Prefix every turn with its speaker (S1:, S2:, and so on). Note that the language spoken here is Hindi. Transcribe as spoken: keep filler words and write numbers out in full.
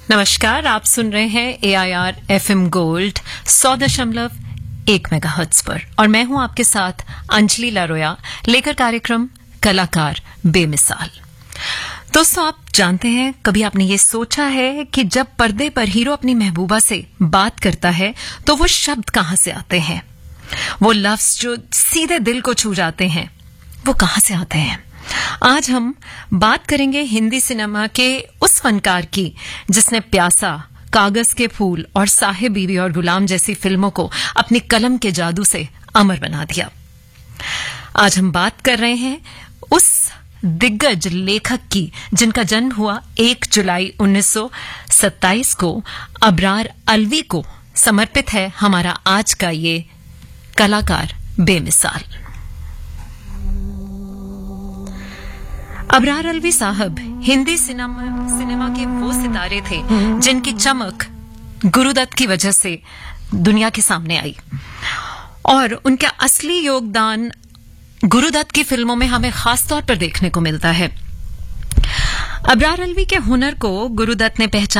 S1: नमस्कार, आप सुन रहे हैं ए I R F M gold सौ दशमलव एक मेगाहर्ट्ज पर और मैं हूं आपके साथ अंजलि लारोया लेकर कार्यक्रम कलाकार बेमिसाल। दोस्तों, आप जानते हैं, कभी आपने ये सोचा है कि जब पर्दे पर हीरो अपनी महबूबा से बात करता है तो वो शब्द कहां से आते हैं? वो लफ्ज जो सीधे दिल को छू जाते हैं, वो कहां से आते हैं? आज हम बात करेंगे हिंदी सिनेमा के उस फनकार की जिसने प्यासा, कागज के फूल और साहिब बीवी और गुलाम जैसी फिल्मों को अपनी कलम के जादू से अमर बना दिया। आज हम बात कर रहे हैं उस दिग्गज लेखक की जिनका जन्म हुआ एक जुलाई उन्नीस सौ सत्ताईस को। अबरार अलवी को समर्पित है हमारा आज का ये कलाकार बेमिसाल। अबरार अलवी साहब हिंदी सिनेमा सिनेमा के वो सितारे थे जिनकी चमक गुरुदत्त की वजह से दुनिया के सामने आई और उनका असली योगदान गुरुदत्त की फिल्मों में हमें खास तौर पर देखने को मिलता है। अबरार अलवी के हुनर को गुरुदत्त ने पहचाना।